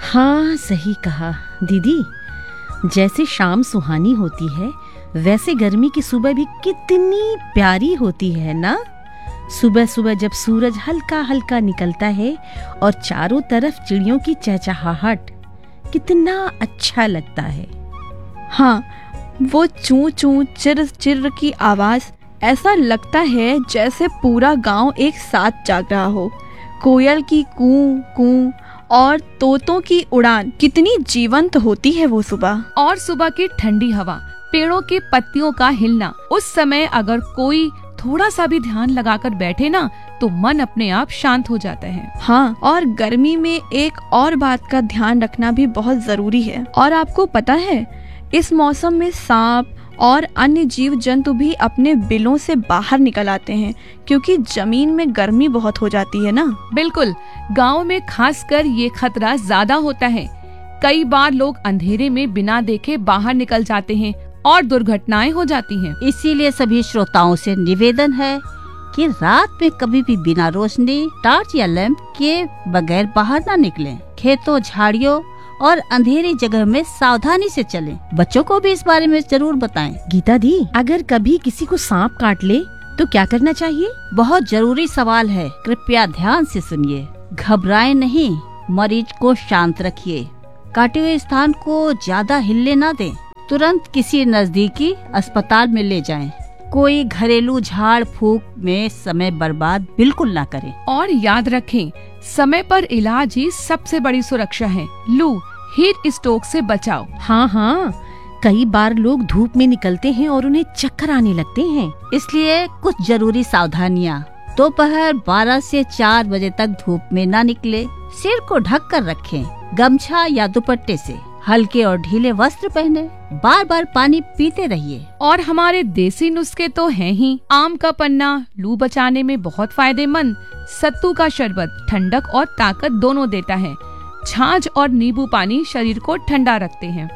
हाँ, सही कहा दीदी। जैसे शाम सुहानी होती है, वैसे गर्मी की सुबह भी कितनी प्यारी होती है ना। सुबह सुबह जब सूरज हल्का हल्का निकलता है और चारों तरफ चिड़ियों की चहचहाहट, कितना अच्छा लगता है। हाँ, वो चूं चूं चिर चिर की आवाज, ऐसा लगता है जैसे पूरा गांव एक साथ जाग रहा हो। कोयल की कूं कूं और तोतों की उड़ान, कितनी जीवंत होती है वो सुबह। और सुबह की ठंडी हवा, पेड़ों की पत्तियों का हिलना, उस समय अगर कोई थोड़ा सा भी ध्यान लगाकर बैठे ना, तो मन अपने आप शांत हो जाता है। हाँ, और गर्मी में एक और बात का ध्यान रखना भी बहुत जरूरी है। और आपको पता है, इस मौसम में सांप और अन्य जीव जंतु भी अपने बिलों से बाहर निकल आते हैं, क्योंकि जमीन में गर्मी बहुत हो जाती है ना। बिल्कुल, गांव में खासकर ये खतरा ज्यादा होता है। कई बार लोग अंधेरे में बिना देखे बाहर निकल जाते हैं और दुर्घटनाएं हो जाती हैं। इसीलिए सभी श्रोताओं से निवेदन है कि रात में कभी भी बिना रोशनी, टॉर्च या लैंप के बगैर बाहर ना निकलें। खेतों, झाड़ियों और अंधेरी जगह में सावधानी से चलें। बच्चों को भी इस बारे में जरूर बताएं। गीता दी, अगर कभी किसी को सांप काट ले तो क्या करना चाहिए? बहुत जरूरी सवाल है, कृपया ध्यान से सुनिए। घबराएं नहीं, मरीज को शांत रखिए। काटे हुए स्थान को ज्यादा हिलने ना दें। तुरंत किसी नजदीकी अस्पताल में ले जाएं। कोई घरेलू झाड़ फूक में समय बर्बाद बिल्कुल ना करें। और याद रखें, समय पर इलाज ही सबसे बड़ी सुरक्षा है। लू, हीट स्ट्रोक से बचाओ। हाँ हाँ, कई बार लोग धूप में निकलते हैं और उन्हें चक्कर आने लगते हैं। इसलिए कुछ जरूरी सावधानियाँ। दोपहर 12 से 4 बजे तक धूप में ना निकले। सिर को ढक कर रखें, गमछा या दुपट्टे से। हल्के और ढीले वस्त्र पहने। बार बार पानी पीते रहिए। और हमारे देसी नुस्खे तो हैं ही। आम का पन्ना लू बचाने में बहुत फायदेमंद। सत्तू का शरबत ठंडक और ताकत दोनों देता है। छाछ और नींबू पानी शरीर को ठंडा रखते हैं।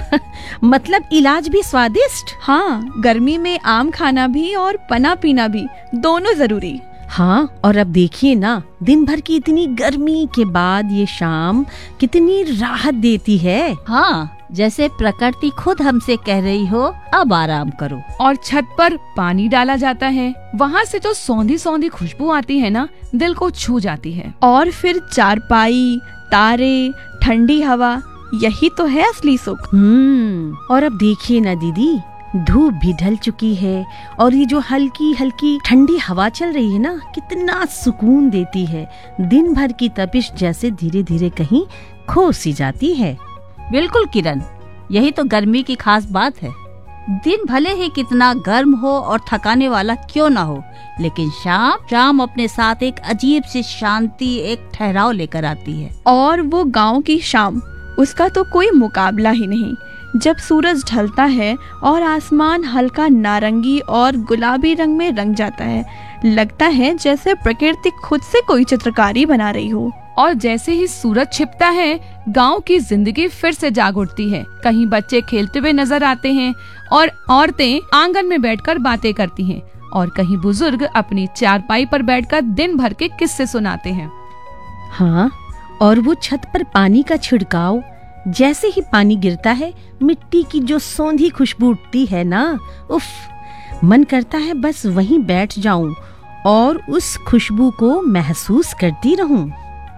मतलब इलाज भी स्वादिष्ट। हाँ, गर्मी में आम खाना भी और पना पीना भी, दोनों जरूरी। हाँ, और अब देखिए ना, दिन भर की इतनी गर्मी के बाद ये शाम कितनी राहत देती है। हाँ, जैसे प्रकृति खुद हमसे कह रही हो, अब आराम करो। और छत पर पानी डाला जाता है, वहाँ से जो सौंधी सौंधी खुशबू आती है ना, दिल को छू जाती है। और फिर चारपाई, तारे, ठंडी हवा, यही तो है असली सुख। और अब देखिए ना दीदी, धूप भी ढल चुकी है और ये जो हल्की हल्की ठंडी हवा चल रही है ना, कितना सुकून देती है। दिन भर की तपिश जैसे धीरे धीरे कहीं खो सी जाती है। बिल्कुल किरण, यही तो गर्मी की खास बात है। दिन भले ही कितना गर्म हो और थकाने वाला क्यों ना हो, लेकिन शाम अपने साथ एक अजीब सी शांति, एक ठहराव लेकर आती है। और वो गांव की शाम, उसका तो कोई मुकाबला ही नहीं। जब सूरज ढलता है और आसमान हल्का नारंगी और गुलाबी रंग में रंग जाता है, लगता है जैसे प्रकृति खुद से कोई चित्रकारी बना रही हो। और जैसे ही सूरज छिपता है, गांव की जिंदगी फिर से जाग उठती है। कहीं बच्चे खेलते हुए नजर आते हैं और औरतें आंगन में बैठकर बातें करती हैं, और कहीं बुजुर्ग अपनी चारपाई पर बैठकर दिन भर के किस्से सुनाते हैं। हाँ, और वो छत पर पानी का छिड़काव, जैसे ही पानी गिरता है, मिट्टी की जो सौंधी खुशबू उठती है ना, उफ, मन करता है बस वहीं बैठ जाऊं और उस खुशबू को महसूस करती रहूं।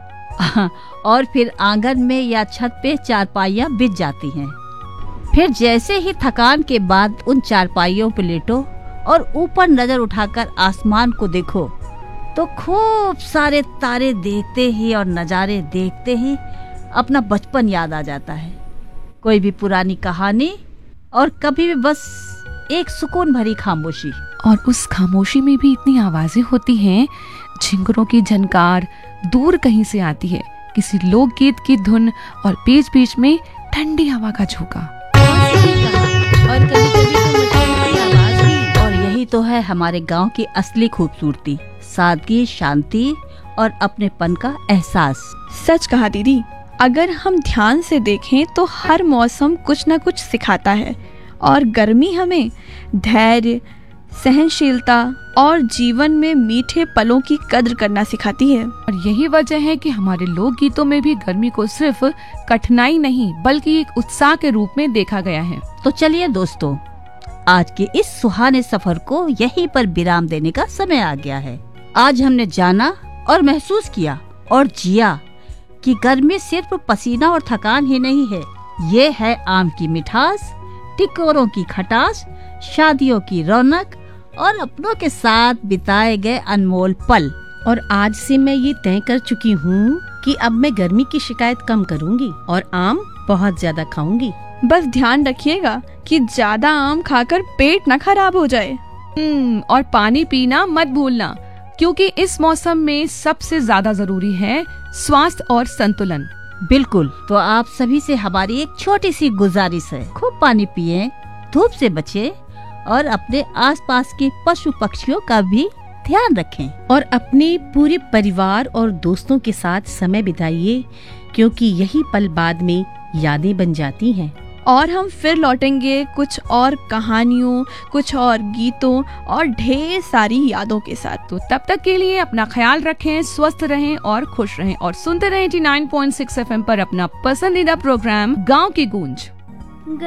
और फिर आंगन में या छत पे चारपाइयाँ बिछ जाती हैं। फिर जैसे ही थकान के बाद उन चारपाइयों पे लेटो और ऊपर नजर उठाकर आसमान को देखो, तो खूब सारे तारे देखते ही और नजारे देखते ही अपना बचपन याद आ जाता है। कोई भी पुरानी कहानी और कभी भी बस एक सुकून भरी खामोशी। और उस खामोशी में भी इतनी आवाजें होती हैं। झिंगुरों की झनकार दूर कहीं से आती है, किसी लोकगीत की धुन, और बीच बीच में ठंडी हवा का झोंका। और कभी-कभी तो मछलियों की आवाज भी। और यही तो है हमारे गांव की असली खूबसूरती, सादगी, शांति और अपनेपन का एहसास। सच कहा दीदी, अगर हम ध्यान से देखें तो हर मौसम कुछ न कुछ सिखाता है। और गर्मी हमें धैर्य, सहनशीलता और जीवन में मीठे पलों की कद्र करना सिखाती है। और यही वजह है कि हमारे लोकगीतों में भी गर्मी को सिर्फ कठिनाई नहीं बल्कि एक उत्साह के रूप में देखा गया है। तो चलिए दोस्तों, आज के इस सुहाने सफर को यहीं पर विराम देने का समय आ गया है। आज हमने जाना और महसूस किया और जिया कि गर्मी सिर्फ पसीना और थकान ही नहीं है, ये है आम की मिठास, टिकोरों की खटास, शादियों की रौनक और अपनों के साथ बिताए गए अनमोल पल। और आज से मैं ये तय कर चुकी हूँ कि अब मैं गर्मी की शिकायत कम करूँगी और आम बहुत ज्यादा खाऊंगी। बस ध्यान रखिएगा कि ज्यादा आम खाकर पेट न खराब हो जाए। और पानी पीना मत भूलना, क्योंकि इस मौसम में सबसे ज्यादा जरूरी है स्वास्थ्य और संतुलन। बिल्कुल। तो आप सभी से हमारी एक छोटी सी गुजारिश है, खूब पानी पिएं, धूप से बचें और अपने आसपास के पशु पक्षियों का भी ध्यान रखें। और अपने पूरे परिवार और दोस्तों के साथ समय बिताइए, क्योंकि यही पल बाद में यादें बन जाती हैं। और हम फिर लौटेंगे कुछ और कहानियों, कुछ और गीतों और ढेर सारी यादों के साथ। तो तब तक के लिए अपना ख्याल रखें, स्वस्थ रहें और खुश रहें और सुनते रहें 89.6 FM पर अपना पसंदीदा प्रोग्राम गांव की गूंज।